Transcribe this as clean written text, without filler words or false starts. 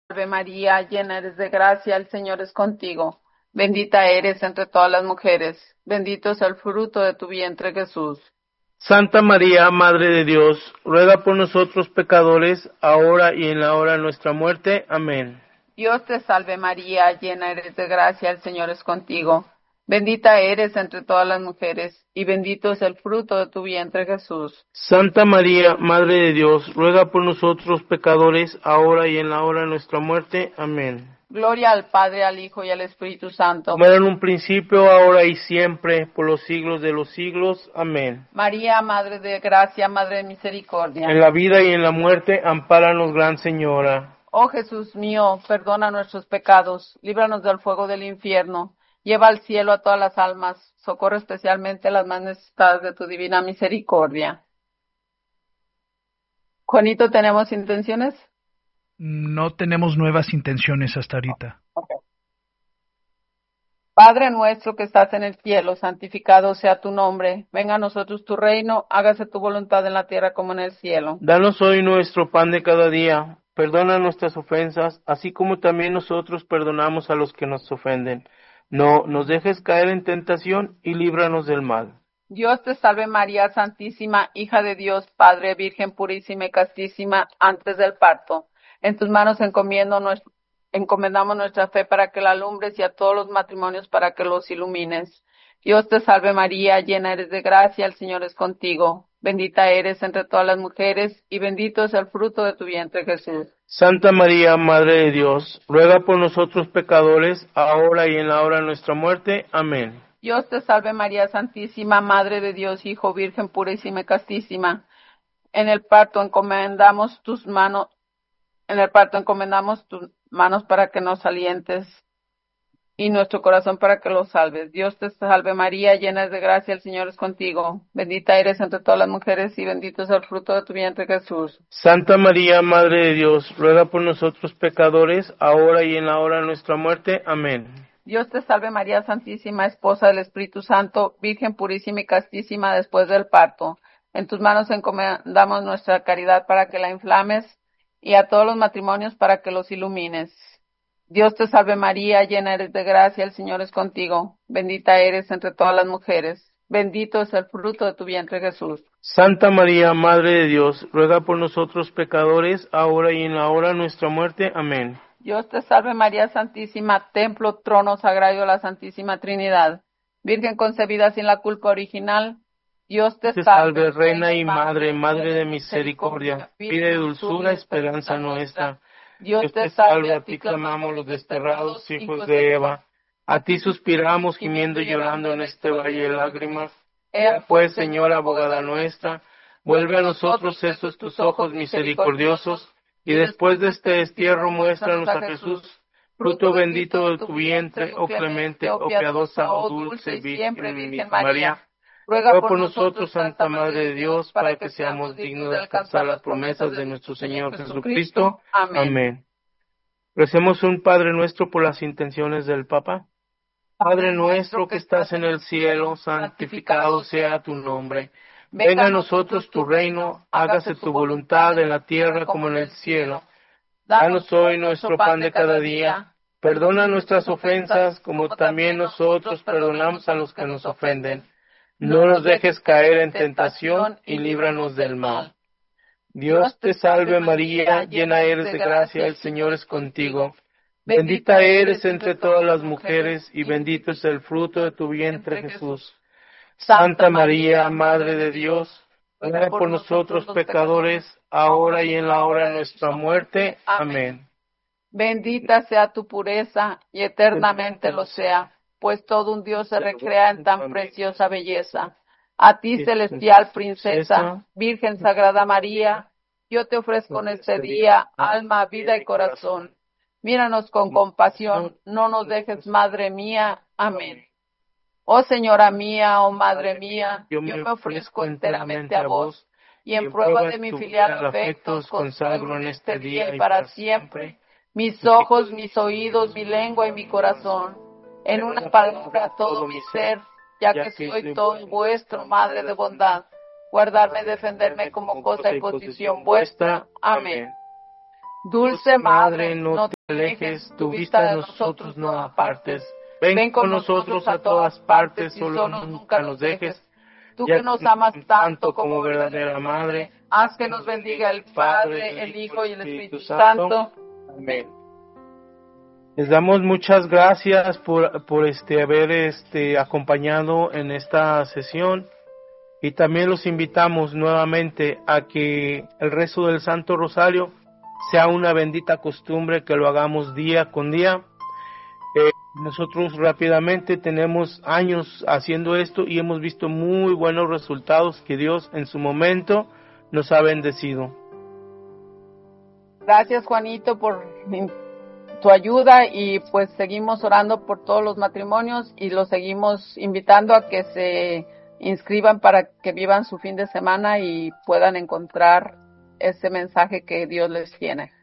Ave María, llena eres de gracia, el Señor es contigo. Bendita eres entre todas las mujeres. Bendito es el fruto de tu vientre, Jesús. Santa María, Madre de Dios, ruega por nosotros pecadores, ahora y en la hora de nuestra muerte. Amén. Dios te salve María, llena eres de gracia, el Señor es contigo. Bendita eres entre todas las mujeres, y bendito es el fruto de tu vientre, Jesús. Santa María, Madre de Dios, ruega por nosotros pecadores, ahora y en la hora de nuestra muerte. Amén. Gloria al Padre, al Hijo y al Espíritu Santo. Como era en un principio, ahora y siempre, por los siglos de los siglos. Amén. María, Madre de gracia, Madre de misericordia. En la vida y en la muerte, ampáranos, Gran Señora. Oh Jesús mío, perdona nuestros pecados, líbranos del fuego del infierno, lleva al cielo a todas las almas, socorre especialmente a las más necesitadas de tu divina misericordia. Juanito, ¿tenemos intenciones? No tenemos nuevas intenciones hasta ahorita. Okay. Padre nuestro que estás en el cielo, santificado sea tu nombre, venga a nosotros tu reino, hágase tu voluntad en la tierra como en el cielo. Danos hoy nuestro pan de cada día, perdona nuestras ofensas, así como también nosotros perdonamos a los que nos ofenden. No nos dejes caer en tentación y líbranos del mal. Dios te salve María Santísima, hija de Dios, Padre, Virgen purísima y castísima, antes del parto. En tus manos encomendamos nuestra fe para que la alumbres y a todos los matrimonios para que los ilumines. Dios te salve María, llena eres de gracia, el Señor es contigo. Bendita eres entre todas las mujeres y bendito es el fruto de tu vientre, Jesús. Santa María, Madre de Dios, ruega por nosotros pecadores, ahora y en la hora de nuestra muerte. Amén. Dios te salve María Santísima, Madre de Dios, Hijo, Virgen purísima y castísima. En el parto encomendamos tus manos para que nos alientes y nuestro corazón para que lo salves. Dios te salve María, llena de gracia, el Señor es contigo. Bendita eres entre todas las mujeres y bendito es el fruto de tu vientre, Jesús. Santa María, Madre de Dios, ruega por nosotros pecadores, ahora y en la hora de nuestra muerte. Amén. Dios te salve María Santísima, Esposa del Espíritu Santo, Virgen purísima y castísima después del parto. En tus manos encomendamos nuestra caridad para que la inflames y a todos los matrimonios para que los ilumines. Dios te salve María, llena eres de gracia, el Señor es contigo. Bendita eres entre todas las mujeres. Bendito es el fruto de tu vientre, Jesús. Santa María, Madre de Dios, ruega por nosotros pecadores, ahora y en la hora de nuestra muerte. Amén. Dios te salve María Santísima, templo, trono sagrado de la Santísima Trinidad. Virgen concebida sin la culpa original, Dios te salve, Reina y Madre, Madre de misericordia, pide dulzura, esperanza nuestra. Dios te salve, a ti clamamos los desterrados hijos de Eva. A ti suspiramos, gimiendo y llorando en este valle de lágrimas. Ea pues, Señora abogada nuestra, vuelve a nosotros estos tus ojos misericordiosos, y después de este destierro muéstranos a Jesús, fruto bendito de tu vientre, oh clemente, oh piadosa, oh dulce, Virgen María. Ruega por nosotros, Santa Madre de Dios, para que seamos dignos de alcanzar las promesas de nuestro Señor Jesucristo. Amén. Recemos un Padre Nuestro por las intenciones del Papa. Padre nuestro que estás en el cielo, santificado sea tu nombre. Venga a nosotros tu reino, hágase tu voluntad en la tierra como en el cielo. Danos hoy nuestro pan de cada día. Perdona nuestras ofensas como también nosotros perdonamos a los que nos ofenden. No nos dejes caer en tentación y líbranos del mal. Dios te salve María, llena eres de gracia, el Señor es contigo. Bendita eres entre todas las mujeres y bendito es el fruto de tu vientre, Jesús. Santa María, Madre de Dios, ruega por nosotros pecadores, ahora y en la hora de nuestra muerte. Amén. Bendita sea tu pureza y eternamente lo sea, pues todo un Dios se recrea en tan preciosa belleza. A ti, celestial princesa, Virgen Sagrada María, yo te ofrezco en este día alma, vida y corazón. Míranos con compasión, no nos dejes, Madre mía. Amén. Oh Señora mía, oh Madre mía, yo me ofrezco enteramente a vos, y en prueba de mi filial afecto os consagro en este día y para siempre mis ojos, mis oídos, mi lengua y mi corazón, en una palabra todo mi ser, ya que soy todo vuestro, Madre de bondad, guardarme y defenderme como cosa y posición vuestra. Amén. Dulce Madre, no te alejes, tu vista de nosotros no apartes. Ven con nosotros a todas partes, solo nunca nos dejes. Tú que nos amas tanto como verdadera Madre, haz que nos bendiga el Padre, el Hijo y el Espíritu Santo. Amén. Les damos muchas gracias por haber acompañado en esta sesión, y también los invitamos nuevamente a que el rezo del Santo Rosario sea una bendita costumbre, que lo hagamos día con día. Nosotros rápidamente tenemos años haciendo esto y hemos visto muy buenos resultados que Dios en su momento nos ha bendecido. Gracias, Juanito, por tu ayuda, y pues seguimos orando por todos los matrimonios y los seguimos invitando a que se inscriban para que vivan su fin de semana y puedan encontrar ese mensaje que Dios les tiene.